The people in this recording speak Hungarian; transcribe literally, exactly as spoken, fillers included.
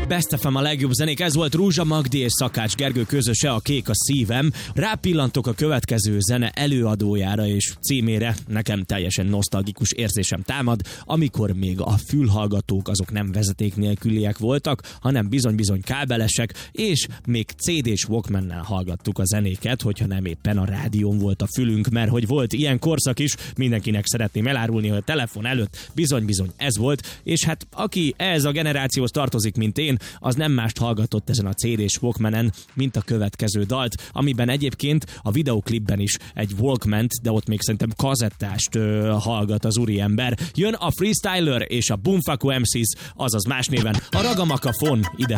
Best ef em a legjobb zenék, ez volt Rúzsa Magdi és Szakács Gergő közöse, a Kék a szívem. Rápillantok a következő zene előadójára és címére, nekem teljesen nosztalgikus érzésem támad, amikor még a fülhallgatók azok nem vezeték nélküliek voltak, hanem bizony-bizony kábelesek, és még cé dés Walkmannel hallgattuk a zenéket, hogyha nem éppen a rádión volt a fülünk, mert hogy volt ilyen korszak is, mindenkinek szeretném elárulni, hogy a telefon előtt bizony-bizony ez volt, és hát aki ehhez a generációhoz tartozik, mint én, az nem mást hallgatott ezen a cé dés Walkmanen, mint a következő dalt, amiben egyébként a videoklipben is egy Walkmant, de ott még szerintem kazettást ö, hallgat az úriember. Jön a Freestyler és a Boomfako em cés, azaz más néven a Ragamakafon, ide